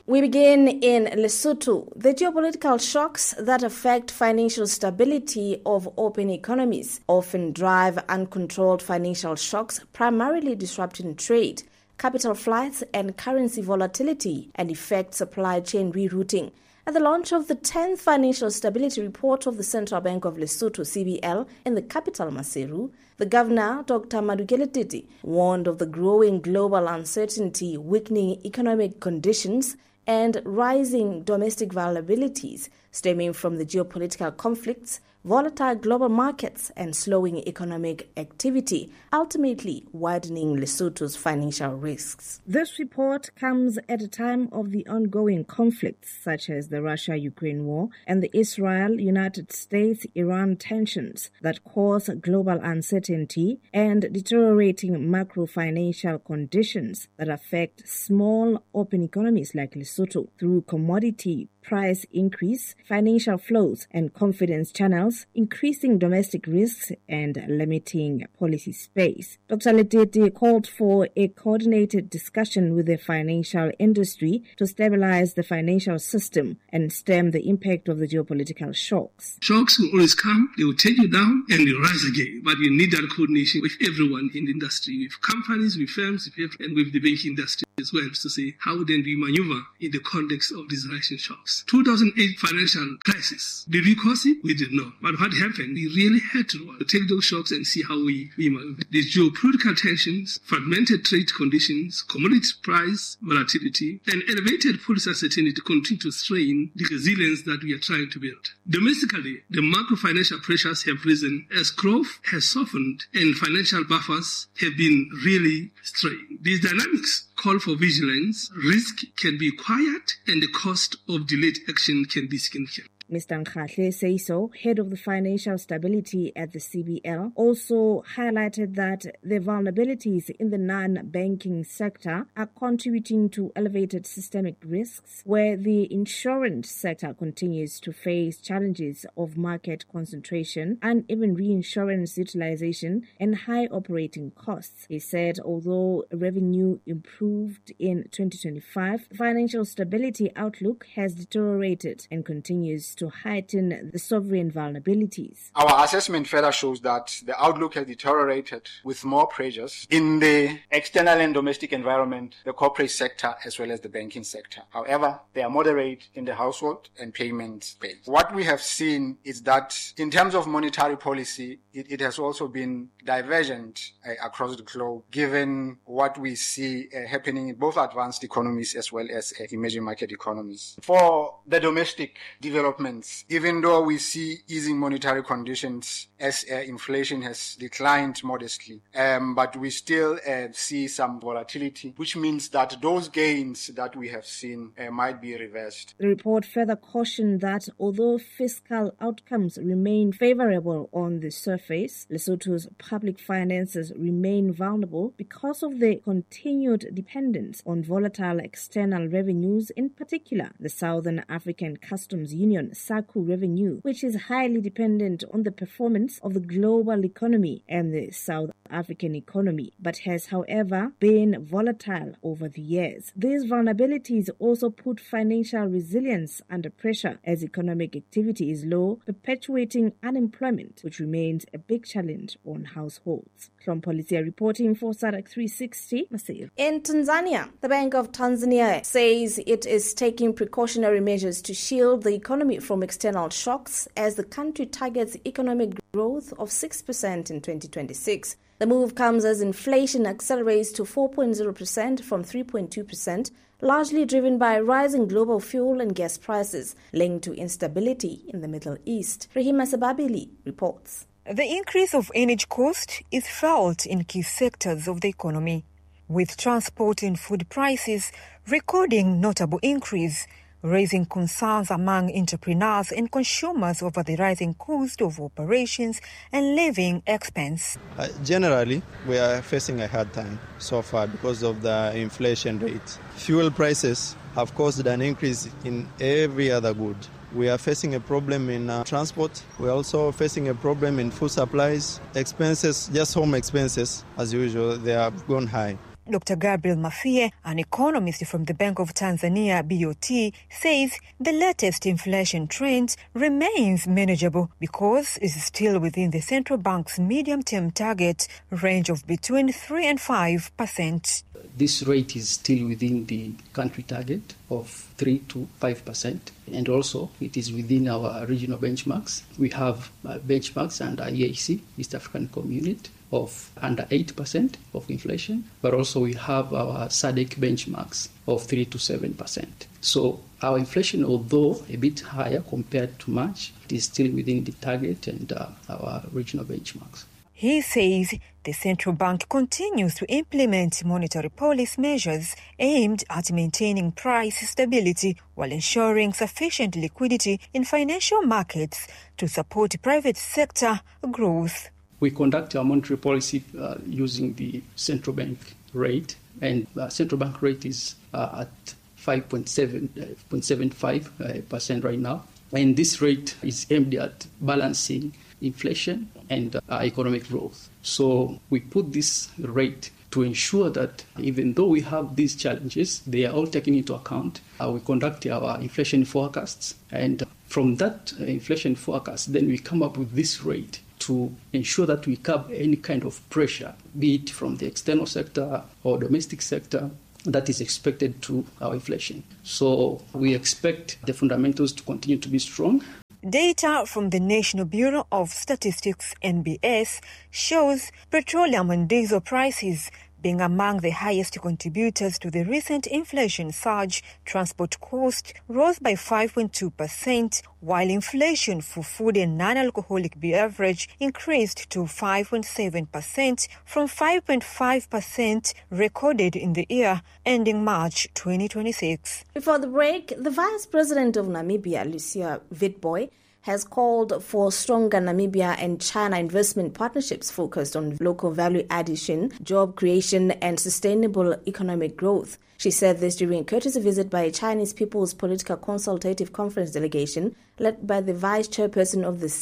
We begin in Lesotho. The geopolitical shocks that affect financial stability of open economies often drive uncontrolled financial shocks, primarily disrupting trade, capital flights and currency volatility, and affect supply chain rerouting. At the launch of the 10th Financial Stability Report of the Central Bank of Lesotho, CBL, in the capital Maseru, the governor, Dr. Madukele Titi, warned of the growing global uncertainty, weakening economic conditions, and rising domestic vulnerabilities stemming from the geopolitical conflicts, volatile global markets, and slowing economic activity, ultimately widening Lesotho's financial risks. This report comes at a time of the ongoing conflicts such as the Russia-Ukraine war and the Israel-United States-Iran tensions that cause global uncertainty and deteriorating macro-financial conditions that affect small open economies like Lesotho through commodity price increase, financial flows and confidence channels, increasing domestic risks and limiting policy space. Dr. Letete called for a coordinated discussion with the financial industry to stabilize the financial system and stem the impact of the geopolitical shocks. Shocks will always come, they will take you down and you rise again. But you need that coordination with everyone in the industry, with companies, with firms, and with the banking industry as well, to say how then do we maneuver in the context of these rising shocks. 2008 financial crisis, did we cause it? We did not. But what happened? We really had to take those shocks and see how we maneuver. These geopolitical tensions, fragmented trade conditions, commodity price volatility, and elevated policy uncertainty continue to strain the resilience that we are trying to build. Domestically, the macro-financial pressures have risen as growth has softened and financial buffers have been really strained. These dynamics call for vigilance, risk can be quiet, and the cost of delayed action can be significant. Mr. Nkhahle Seiso, head of the financial stability at the CBL, also highlighted that the vulnerabilities in the non-banking sector are contributing to elevated systemic risks, where the insurance sector continues to face challenges of market concentration, uneven reinsurance utilization, and high operating costs. He said although revenue improved in 2025, the financial stability outlook has deteriorated and continues to heighten the sovereign vulnerabilities. Our assessment further shows that the outlook has deteriorated with more pressures in the external and domestic environment, the corporate sector as well as the banking sector. However, they are moderate in the household and payment space. What we have seen is that in terms of monetary policy, it has also been divergent across the globe, given what we see happening in both advanced economies as well as emerging market economies. For the domestic developments, even though we see easing monetary conditions as inflation has declined modestly, but we still see some volatility, which means that those gains that we have seen might be reversed. The report further cautioned that although fiscal outcomes remain favorable on the surface, Lesotho's public finances remain vulnerable because of the continued dependence on volatile external revenues, in particular the Southern African Customs Union SACU revenue, which is highly dependent on the performance of the global economy and the South African economy, but has, however, been volatile over the years. These vulnerabilities also put financial resilience under pressure as economic activity is low, perpetuating unemployment, which remains a big challenge on households. From Policia reporting for SADC 360, Maseru. In Tanzania, the Bank of Tanzania says it is taking precautionary measures to shield the economy from external shocks as the country targets economic growth of 6% in 2026. The move comes as inflation accelerates to 4.0% from 3.2%, largely driven by rising global fuel and gas prices linked to instability in the Middle East. Rahima Sababili reports. The increase of energy cost is felt in key sectors of the economy, with transport and food prices recording notable increase, raising concerns among entrepreneurs and consumers over the rising cost of operations and living expense. Generally, we are facing a hard time so far because of the inflation rate. Fuel prices have caused an increase in every other good. We are facing a problem in transport. We're also facing a problem in food supplies. Expenses, just home expenses, as usual, they have gone high. Dr. Gabriel Mafie, an economist from the Bank of Tanzania, BOT, says the latest inflation trend remains manageable because it is still within the central bank's medium-term target range of between 3 and 5%. This rate is still within the country target of 3 to 5%, and also it is within our regional benchmarks. We have benchmarks under EAC, East African Community, of under 8% of inflation, but also we have our SADC benchmarks of 3 to 7%. So our inflation, although a bit higher compared to March, it is still within the target and our regional benchmarks. He says the central bank continues to implement monetary policy measures aimed at maintaining price stability while ensuring sufficient liquidity in financial markets to support private sector growth. We conduct our monetary policy using the central bank rate, and central bank rate is at 5.75% right now. And this rate is aimed at balancing inflation and economic growth. So we put this rate to ensure that even though we have these challenges, they are all taken into account. We conduct our inflation forecasts, and from that inflation forecast, then we come up with this rate to ensure that we curb any kind of pressure, be it from the external sector or domestic sector, that is expected to our inflation. So we expect the fundamentals to continue to be strong. Data from the National Bureau of Statistics, NBS, shows petroleum and diesel prices being among the highest contributors to the recent inflation surge. Transport costs rose by 5.2%, while inflation for food and non-alcoholic beverage increased to 5.7% from 5.5% recorded in the year ending March 2026. Before the break, the Vice President of Namibia, Lucia Witbooi, has called for stronger Namibia and China investment partnerships focused on local value addition, job creation, and sustainable economic growth. She said this during a courtesy visit by a Chinese People's Political Consultative Conference delegation led by the Vice Chairperson of the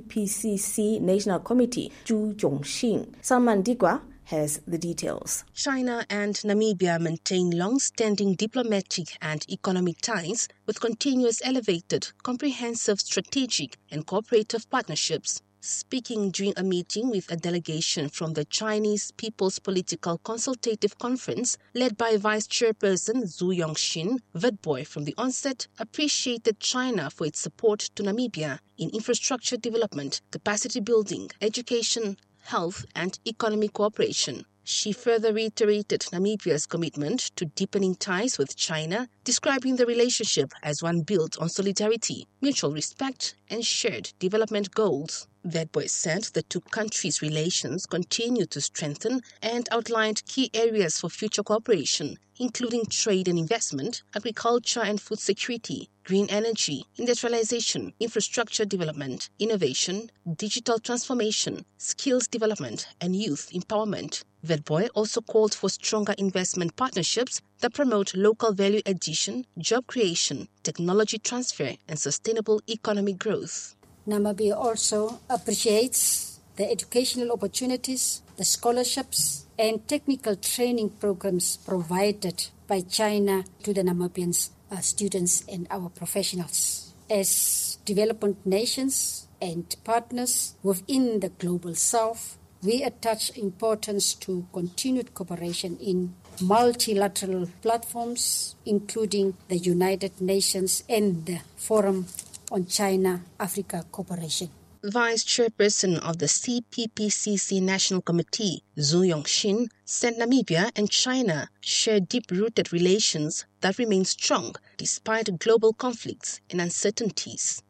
CPPCC National Committee, Zhu Yongxin. Salman Digwa has the details. China and Namibia maintain long-standing diplomatic and economic ties with continuous elevated, comprehensive strategic and cooperative partnerships. Speaking during a meeting with a delegation from the Chinese People's Political Consultative Conference led by Vice Chairperson Zhu Yongxin, Witbooi from the onset appreciated China for its support to Namibia in infrastructure development, capacity building, education, health and economic cooperation. She further reiterated Namibia's commitment to deepening ties with China, describing the relationship as one built on solidarity, mutual respect and shared development goals. Witbooi said the two countries' relations continue to strengthen and outlined key areas for future cooperation, including trade and investment, agriculture and food security, green energy, industrialization, infrastructure development, innovation, digital transformation, skills development, and youth empowerment. Witbooi also called for stronger investment partnerships that promote local value addition, job creation, technology transfer, and sustainable economic growth. Namibia also appreciates the educational opportunities, the scholarships, and technical training programs provided by China to the Namibian students and our professionals. As development nations and partners within the Global South, we attach importance to continued cooperation in multilateral platforms, including the United Nations and the Forum on China-Africa Cooperation. Vice Chairperson of the CPPCC National Committee, Zhu Yongxin, said Namibia and China share deep-rooted relations that remain strong despite global conflicts and uncertainties.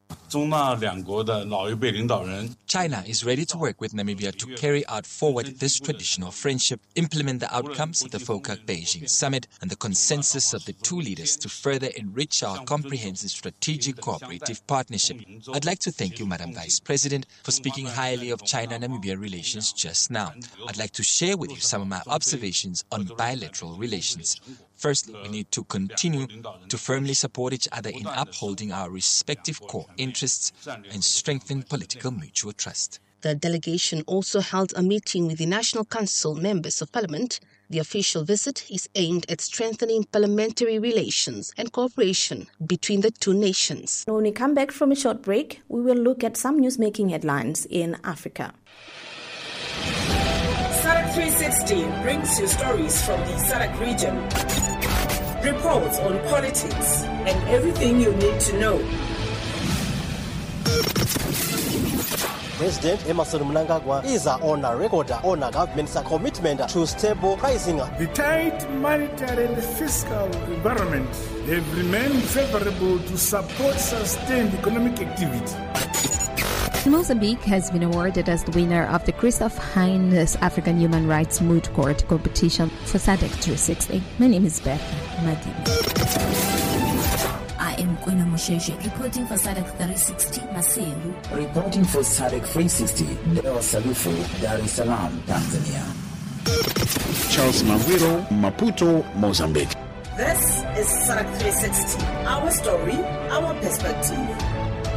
China is ready to work with Namibia to carry out forward this traditional friendship, implement the outcomes of the FOCAC Beijing Summit and the consensus of the two leaders to further enrich our comprehensive strategic cooperative partnership. I'd like to thank you, Madam Vice President, for speaking highly of China-Namibia relations just now. I'd like to share with you some of my observations on bilateral relations. Firstly, we need to continue to firmly support each other in upholding our respective core interests and strengthen political mutual trust. The delegation also held a meeting with the National Council members of Parliament, The official visit is aimed at strengthening parliamentary relations and cooperation between the two nations. When we come back from a short break, we will look at some news-making headlines in Africa. SADC 360 brings you stories from the SADC region, reports on politics, and everything you need to know. President Emerson Mnangagwa is on a record on a government's commitment to stable pricing. The tight monetary and fiscal environment have remained favorable to support sustained economic activity. Mozambique has been awarded as the winner of the Christoph Heinz African Human Rights Moot Court competition for SADC 360. My name is Beth Madini. I am Kwena Mosheshe, reporting for SADC 360, Maseru. Reporting for SADC 360, Deo Salufu, Dar es Salaam, Tanzania. Charles Mawiro, Maputo, Mozambique. This is SADC 360, our story, our perspective.